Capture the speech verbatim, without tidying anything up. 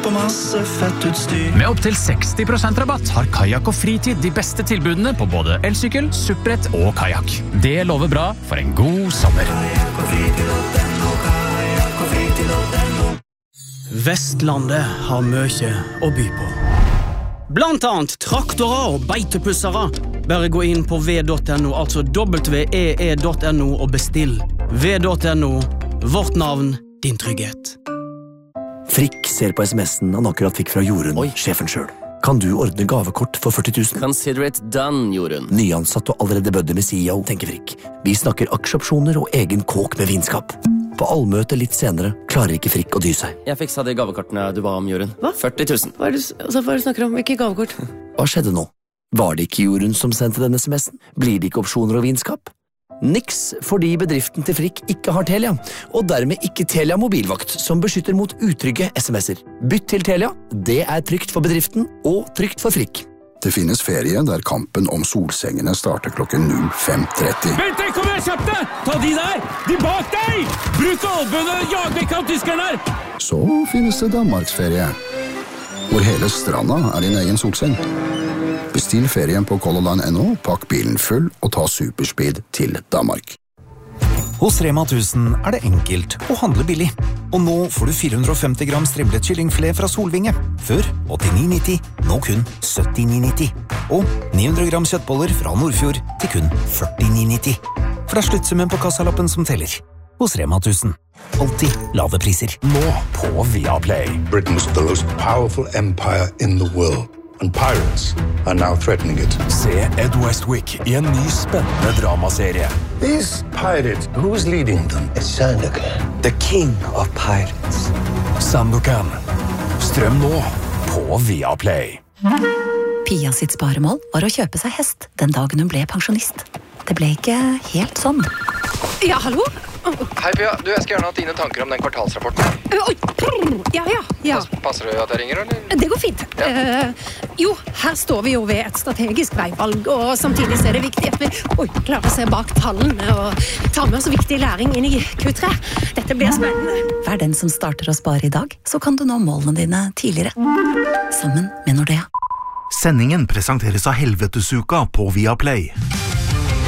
på masse fettutstyr. Med opp til seksti prosent rabatt har Kayak og Fritid de beste tilbudene på både elsykkel, supprett og kayak. Det lover bra for en god sommer. Kayak og fritid punktum no, kayak og fritid punktum no. Vestlandet har mye å by på. Blant annet traktorer og beitepussere. Bare gå inn på v punktum no, altså w e e punktum no og bestill. v punktum no, vårt navn, din trygghet. Frikk ser på sms'en han akkurat fikk fra Jorunn, Oi. Sjefen selv. Kan du ordne gavekort for førti tusen? Consider it done, Jorunn. Nyansatt og allerede bødde med C E O, tenker Frikk. Vi snakker aksjeopsjoner og egen kåk med vinskap. På allmøte litt senere klarer ikke Frikk å dy seg. Jeg fiksa de gavekortene du ba om, Jorunn. Hva? førti tusen. Hva er det, altså, hva er det du snakker om? Ikke gavekort? Hva skjedde nå? Var det ikke Jorunn som sendte denne sms'en? Blir det ikke opsjoner og vinskap? Niks, fordi bedriften til Frikk ikke har Telia, og dermed ikke Telia mobilvakt, som beskytter mot utrygge sms'er. Bytt til Telia, det er trygt for bedriften og trygt for Frikk. Det finnes ferie der kampen om solsengene starter klokken null fem tretti. Vent deg, kom igjen, kjapt deg! Ta de der! De bak deg! Bruk albønene, jag vekk av tyskerne her! Så finnes det Danmarksferie, hvor hele stranda er din egen solseng. Bestill ferien på Color Line punktum no, pakk bilen full og ta superspeed til Danmark. Hos Rema tusen er det enkelt å handle billig. Og nå får du fire hundre og femti gram strimlet kyllingfilet fra Solvinge. Før åttini nitti, nå kun syttini nitti. Og ni hundre gram kjøttboller fra Nordfjord til kun førtini nitti. For det er sluttsummen på kassalappen som teller. Hos Rema tusen. Alltid lave priser. Nå på Viaplay. Britain's the most powerful empire in the world. And pirates are now threatening it. Se Ed Westwick I en ny spennende dramaserie. These pirates, who's leading them? It's Sandokan, the king of pirates. Sandokan. Strøm nå på Viaplay. Pia sitt sparemål var å kjøpe seg hest den dagen hun ble pensjonist. Det ble ikke helt sånn. Ja, hallo? Hei Pia, du, jeg skal gjerne ha dine tanker om den kvartalsrapporten. Oi, ja, ja, ja. Passer det at jeg ringer, eller? Det går fint. Ja. Uh, jo, her står vi jo ved et strategisk veivalg, og samtidig så er det viktig at vi oi, klarer å se bak tallene og ta med oss viktig læring inn i Q tre. Dette blir spennende. Vær den som starter å spare I dag, så kan du nå målene dine tidligere. Sammen med Nordea. Sendingen presenteres av Helvetesuka på Viaplay.